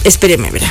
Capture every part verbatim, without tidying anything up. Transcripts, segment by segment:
espéreme, verá.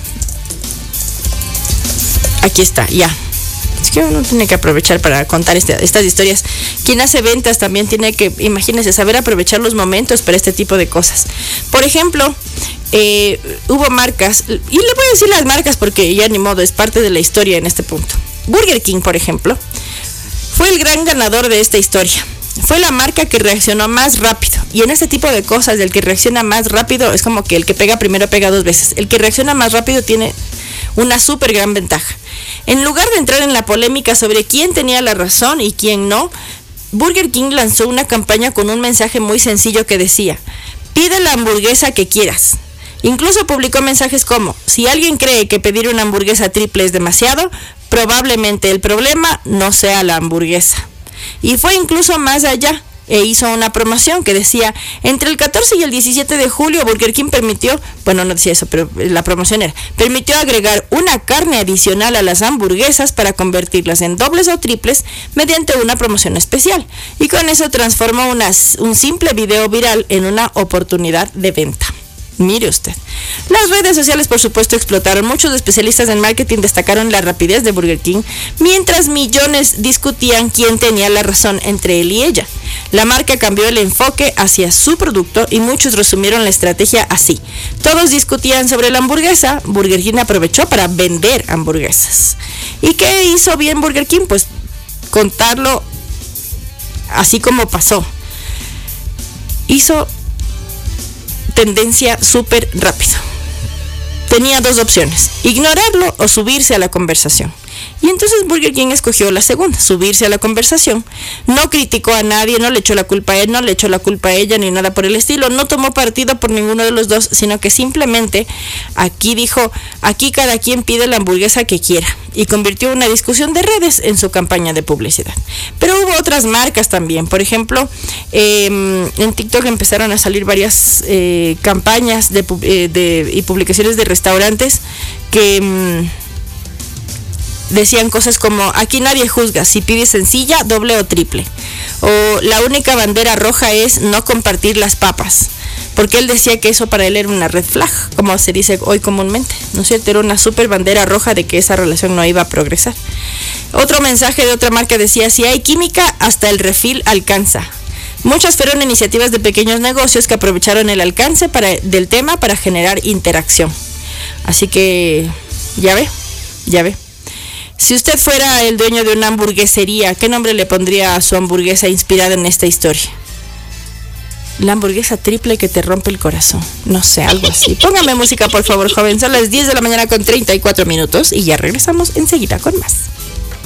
Aquí está, ya. Es que uno tiene que aprovechar para contar este, estas historias. Quien hace ventas también tiene que, imagínense, saber aprovechar los momentos para este tipo de cosas. Por ejemplo, eh, hubo marcas, y le voy a decir las marcas porque ya ni modo, es parte de la historia en este punto. Burger King, por ejemplo, fue el gran ganador de esta historia. Fue la marca que reaccionó más rápido. Y en este tipo de cosas, el que reacciona más rápido es como que el que pega primero pega dos veces. El que reacciona más rápido tiene una súper gran ventaja. En lugar de entrar en la polémica sobre quién tenía la razón y quién no, Burger King lanzó una campaña con un mensaje muy sencillo que decía: pide la hamburguesa que quieras. Incluso publicó mensajes como: si alguien cree que pedir una hamburguesa triple es demasiado, probablemente el problema no sea la hamburguesa. Y fue incluso más allá e hizo una promoción que decía: entre el catorce y el diecisiete de julio Burger King permitió, bueno, no decía eso, pero la promoción era, permitió agregar una carne adicional a las hamburguesas para convertirlas en dobles o triples mediante una promoción especial. Y con eso transformó una, un simple video viral en una oportunidad de venta. Mire usted. Las redes sociales, por supuesto, explotaron. Muchos especialistas en marketing destacaron la rapidez de Burger King, mientras millones discutían quién tenía la razón entre él y ella. La marca cambió el enfoque hacia su producto y muchos resumieron la estrategia así: todos discutían sobre la hamburguesa, Burger King aprovechó para vender hamburguesas. ¿Y qué hizo bien Burger King? Pues contarlo así como pasó. Hizo tendencia súper rápido. Tenía dos opciones: ignorarlo o subirse a la conversación. Y entonces Burger King escogió la segunda, subirse a la conversación. No criticó a nadie, no le echó la culpa a él, no le echó la culpa a ella, ni nada por el estilo. No tomó partido por ninguno de los dos, sino que simplemente aquí dijo: aquí cada quien pide la hamburguesa que quiera. Y convirtió una discusión de redes en su campaña de publicidad. Pero hubo otras marcas también. Por ejemplo, eh, en TikTok empezaron a salir varias eh, campañas de, eh, de, y publicaciones de restaurantes que Mm, decían cosas como: aquí nadie juzga, si pides sencilla, doble o triple. O la única bandera roja es no compartir las papas. Porque él decía que eso para él era una red flag, como se dice hoy comúnmente, ¿no es cierto? Era una super bandera roja de que esa relación no iba a progresar. Otro mensaje de otra marca decía: si hay química, hasta el refil alcanza. Muchas fueron iniciativas de pequeños negocios que aprovecharon el alcance para, del tema para generar interacción. Así que, ya ve, ya ve. Si usted fuera el dueño de una hamburguesería, ¿qué nombre le pondría a su hamburguesa inspirada en esta historia? La hamburguesa triple que te rompe el corazón. No sé, algo así. Póngame música, por favor, joven. Son las diez de la mañana con treinta y cuatro minutos y ya regresamos enseguida con más.